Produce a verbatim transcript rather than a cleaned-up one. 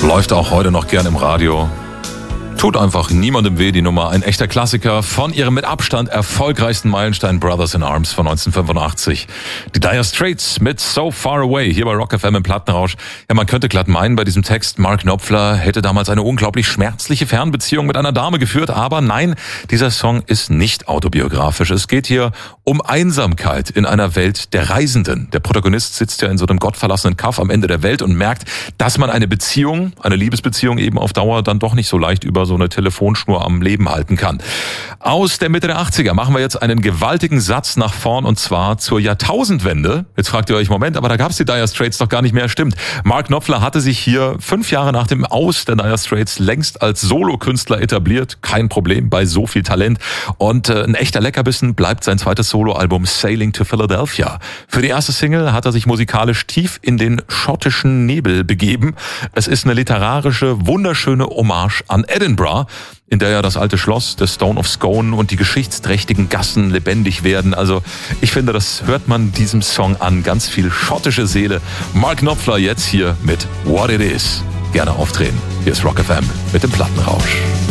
Läuft auch heute noch gern im Radio. Tut einfach niemandem weh, die Nummer. Ein echter Klassiker von ihrem mit Abstand erfolgreichsten Meilenstein Brothers in Arms von neunzehnhundertfünfundachtzig. Die Dire Straits mit So Far Away hier bei Rock F M im Plattenrausch. Ja, man könnte glatt meinen bei diesem Text, Mark Knopfler hätte damals eine unglaublich schmerzliche Fernbeziehung mit einer Dame geführt. Aber nein, dieser Song ist nicht autobiografisch. Es geht hier um Einsamkeit in einer Welt der Reisenden. Der Protagonist sitzt ja in so einem gottverlassenen Kaff am Ende der Welt und merkt, dass man eine Beziehung, eine Liebesbeziehung eben auf Dauer dann doch nicht so leicht über so eine Telefonschnur am Leben halten kann. Aus der Mitte der achtziger machen wir jetzt einen gewaltigen Satz nach vorn und zwar zur Jahrtausendwende. Jetzt fragt ihr euch, Moment, aber da gab es die Dire Straits doch gar nicht mehr. Stimmt. Mark Knopfler hatte sich hier fünf Jahre nach dem Aus der Dire Straits längst als Solokünstler etabliert. Kein Problem bei so viel Talent. Und äh, ein echter Leckerbissen bleibt sein zweites Soloalbum Sailing to Philadelphia. Für die erste Single hat er sich musikalisch tief in den schottischen Nebel begeben. Es ist eine literarische, wunderschöne Hommage an Edinburgh, in der ja das alte Schloss, der Stone of Scone und die geschichtsträchtigen Gassen lebendig werden. Also ich finde, das hört man diesem Song an. Ganz viel schottische Seele. Mark Knopfler jetzt hier mit What It Is. Gerne aufdrehen. Hier ist Rock F M mit dem Plattenrausch.